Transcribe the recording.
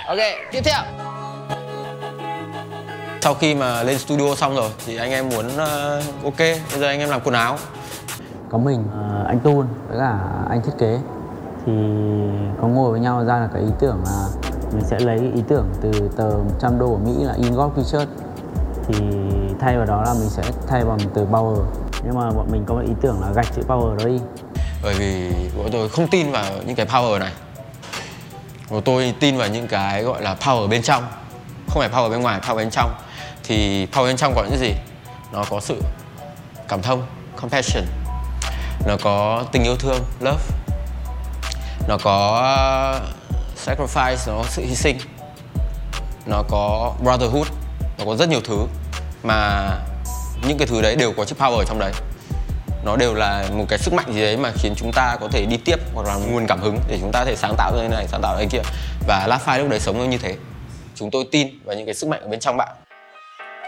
Ok, tiếp theo. Sau khi mà lên studio xong rồi thì anh em muốn ok, bây giờ anh em làm quần áo. Có mình, anh Tun với cả anh thiết kế thì có ngồi với nhau ra là cái ý tưởng là mình sẽ lấy ý tưởng từ tờ 100 đô của Mỹ là In God We Trust, thì thay vào đó là mình sẽ thay bằng từ Power, nhưng mà bọn mình có một ý tưởng là gạch chữ Power đó đi. Bởi vì bọn tôi không tin vào những cái power này. Bọn tôi tin vào những cái gọi là power bên trong. Không phải power bên ngoài, power bên trong. Thì power bên trong có những gì? Nó có sự cảm thông, compassion. Nó có tình yêu thương, love. Nó có sacrifice, nó có sự hy sinh. Nó có brotherhood. Nó có rất nhiều thứ. Mà những cái thứ đấy đều có chữ power ở trong đấy. Nó đều là một cái sức mạnh gì đấy mà khiến chúng ta có thể đi tiếp, hoặc là nguồn cảm hứng để chúng ta có thể sáng tạo ra cái này, sáng tạo ra cái kia. Và Last Five lúc đấy sống như thế. Chúng tôi tin vào những cái sức mạnh ở bên trong bạn.